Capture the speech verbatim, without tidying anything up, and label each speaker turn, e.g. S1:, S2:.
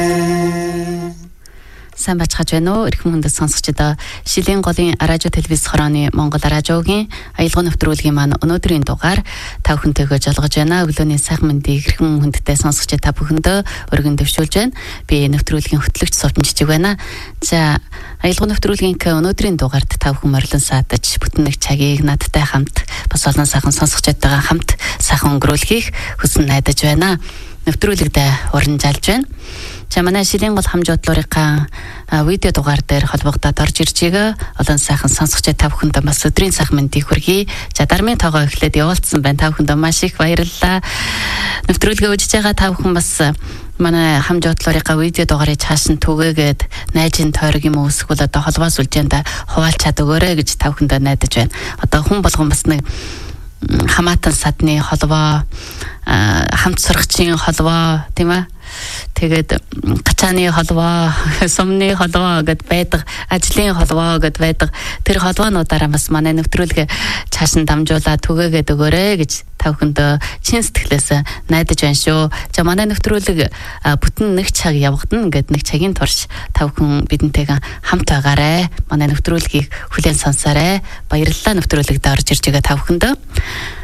S1: Сайн бачгаж байна уу? Эрхэм хүндэт сонсогчдоо Шилийн голын радио телевиз хорооны Монгол радиогийн аялал нэвтрүүлгийн маань өнөөдрийн дугаар та бүхэнтэйгээ жолгож байна. Өглөөний сайхан мэндийг эрхэм хүндэттэй сонсогч та бүхэндөө өргөн дэвшүүлж байна. Би нэвтрүүлгийн хөтлөгч Сувдан Жижиг байна. За аялал нэвтрүүлгийн өнөөдрийн дугаард та бүхэн морилон саадаж бүтэн нэг цагийг надтай хамт бас олон сайхан сонсогчдойгоо хамт сайхан өнгөрүүлэхийг хүсэн найдаж байна. Нэвтрүүлэгдээ уран залж байна. За манай Шилийн гол хамжуудлуудынхаа видео дугаар дээр холбогдоод орж ирж байгаа олон сайхан сонсогч та бүхэндээ бас өдрийн сайхан мэндийг хүргэе. За дармын тоогоо эхлээд явуулсан байна. Та бүхэндээ маш их баярлалаа. Нэвтрүүлгээ үзэж байгаа та бүхэн бас манай хамжуудлуудынхаа видео дугаарыг цааш нь түгээгээд найжийн тойрог юм уу эсвэл одоо холбоос үлжээндээ хуваалцаад өгөөрэй гэж та бүхэндээ найдаж байна. Одоо хүн болгон бас нэг хамаатан садны холбоо, хамт сурагчийн холбоо тийм ээ. Тэгээд гачааны холбоо, сумны холбоо гэд байдаг, ажлын холбоо гэд байдаг. Тэр холбоонуудаараа бас манай нэвтрүүлгээ цааш нь дамжуулаад түгээгээд өгөөрэй гэж та бүхэндээ чин сэтгэлээс найдаж байна шүү. За манай нэвтрүүлэг бүтэн нэг цаг явагдана. Ингээд нэг цагийн турш та бүхэн бидэнтэйгээ хамт байгаарай. Манай нэвтрүүлгийг хүлээн сонсоорой. Баярлалаа нэвтрүүлэгт орж ирж байгаа та бүхэндээ.